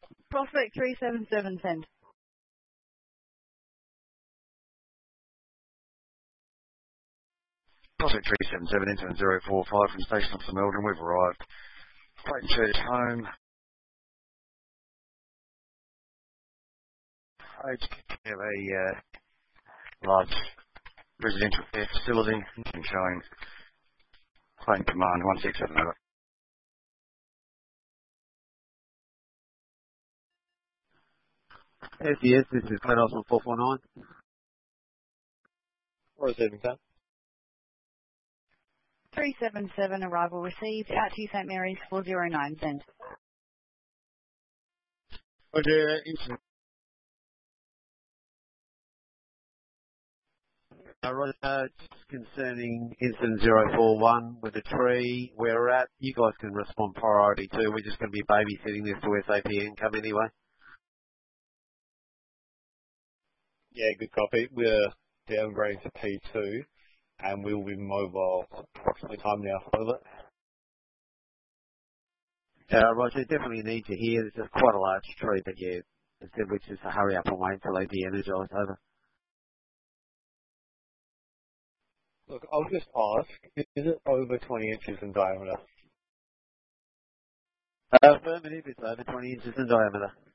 Prospect 377, send. Prospect 377, incident 045 from Station Officer Melbourne. We've arrived. Clayton Church home. We have a large residential care facility showing Clayton Command 167 over. SDS, this is Clayton Osman 449. Receiving time. 377, arrival received. Out to St Mary's 409, send. Roger, incident. Roger, concerning incident 041 with the tree where we're at, you guys can respond priority too. We're just going to be babysitting this to SAPN come anyway. Yeah, good copy. We're downgrading to P2 and we'll be mobile approximately time now. Over. Roger, definitely need to hear. This is quite a large tree, but yeah, instead we just hurry up and wait until they de-energise. Over. Look, I'll just ask, is it over 20 inches in diameter? Affirmative, it's over 20 inches in diameter.